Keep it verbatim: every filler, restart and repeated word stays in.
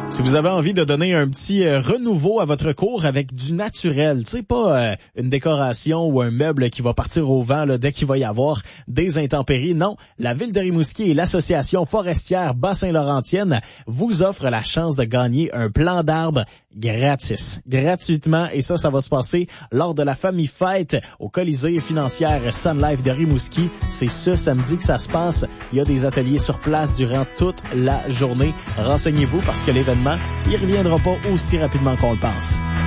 Si vous avez envie de donner un petit euh, renouveau à votre cour avec du naturel, tu sais, pas euh, une décoration ou un meuble qui va partir au vent là, dès qu'il va y avoir des intempéries. Non, la Ville de Rimouski et l'Association forestière Bas-Saint-Laurentienne vous offrent la chance de gagner un plan d'arbre gratis, gratuitement. Et ça, ça va se passer lors de la Famille Fête au Colisée financière Sun Life de Rimouski. C'est ce samedi que ça se passe. Il y a des ateliers sur place durant toute la journée. Renseignez-vous parce que l'événement, il reviendra pas aussi rapidement qu'on le pense.